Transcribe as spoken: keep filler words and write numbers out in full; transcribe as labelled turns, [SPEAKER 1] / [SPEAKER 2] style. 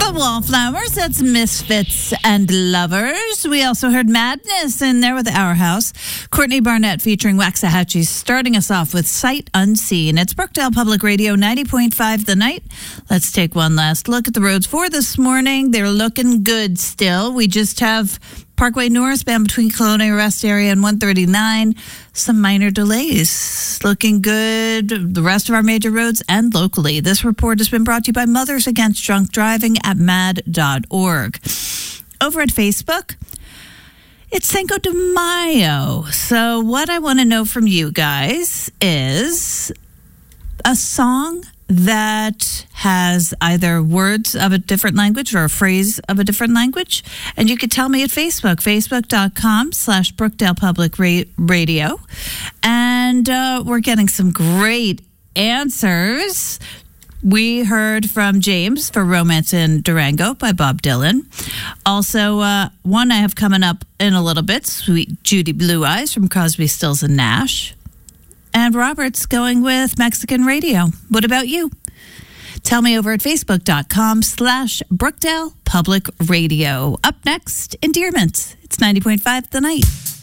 [SPEAKER 1] The Wallflowers, that's Misfits and Lovers. We also heard Madness in there with Our House. Courtney Barnett featuring Waxahachie starting us off with Sight Unseen. It's Brookdale Public Radio ninety point five The Night. Let's take one last look at the roads for this morning. They're looking good still. We just have Parkway northbound between Colonial Rest Area and one thirty-nine. Some minor delays. Looking good. The rest of our major roads and locally. This report has been brought to you by Mothers Against Drunk Driving at mad dot org. Over at Facebook, it's Cinco de Mayo. So what I want to know from you guys is a song that has either words of a different language or a phrase of a different language. And you could tell me at Facebook, facebook.com slash Brookdale Public Radio. And uh, we're getting some great answers. We heard from James for Romance in Durango by Bob Dylan. Also, uh, one I have coming up in a little bit, Sweet Judy Blue Eyes from Crosby, Stills and Nash. And Robert's going with Mexican Radio. What about you? Tell me over at facebook.com slash Brookdale Public Radio. Up next, Endearment. It's ninety point five The Night.